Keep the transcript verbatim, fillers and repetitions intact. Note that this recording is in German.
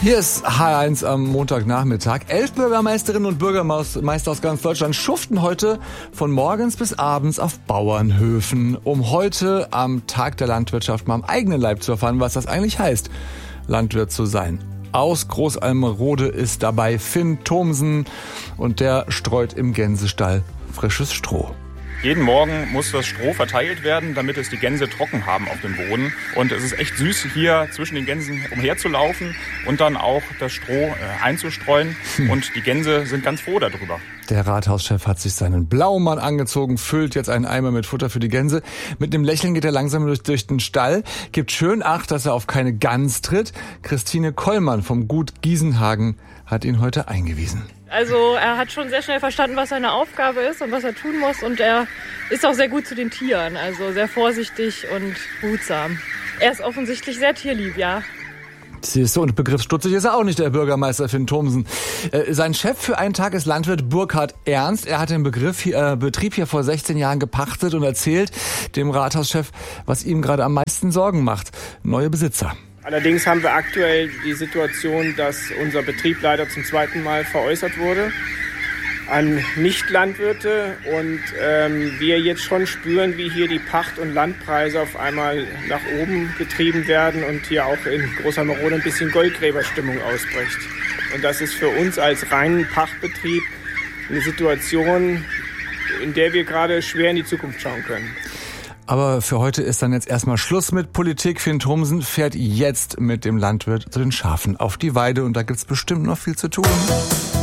Hier ist H eins am Montagnachmittag. Elf Bürgermeisterinnen und Bürgermeister aus ganz Deutschland schuften heute von morgens bis abends auf Bauernhöfen, um heute am Tag der Landwirtschaft mal am eigenen Leib zu erfahren, was das eigentlich heißt, Landwirt zu sein. Aus Großalmerode ist dabei Finn Thomsen und der streut im Gänsestall frisches Stroh. Jeden Morgen muss das Stroh verteilt werden, damit es die Gänse trocken haben auf dem Boden. Und es ist echt süß, hier zwischen den Gänsen umherzulaufen und dann auch das Stroh äh, einzustreuen. Hm. Und die Gänse sind ganz froh darüber. Der Rathauschef hat sich seinen Blaumann angezogen, füllt jetzt einen Eimer mit Futter für die Gänse. Mit einem Lächeln geht er langsam durch, durch den Stall, gibt schön Acht, dass er auf keine Gans tritt. Christine Kollmann vom Gut Giesenhagen hat ihn heute eingewiesen. Also er hat schon sehr schnell verstanden, was seine Aufgabe ist und was er tun muss. Und er ist auch sehr gut zu den Tieren, also sehr vorsichtig und behutsam. Er ist offensichtlich sehr tierlieb, ja. Siehst du, und begriffsstutzig ist er auch nicht, der Bürgermeister Finn Thomsen. Äh, sein Chef für einen Tag ist Landwirt Burkhard Ernst. Er hat den Begriff hier, äh, Betrieb hier vor sechzehn Jahren gepachtet und erzählt dem Rathauschef, was ihm gerade am meisten Sorgen macht. Neue Besitzer. Allerdings haben wir aktuell die Situation, dass unser Betrieb leider zum zweiten Mal veräußert wurde an Nichtlandwirte und ähm, wir jetzt schon spüren, wie hier die Pacht- und Landpreise auf einmal nach oben getrieben werden und hier auch in Großalmerode ein bisschen Goldgräberstimmung ausbricht. Und das ist für uns als reinen Pachtbetrieb eine Situation, in der wir gerade schwer in die Zukunft schauen können. Aber für heute ist dann jetzt erstmal Schluss mit Politik. Finn Thomsen fährt jetzt mit dem Landwirt zu den Schafen auf die Weide und da gibt's bestimmt noch viel zu tun.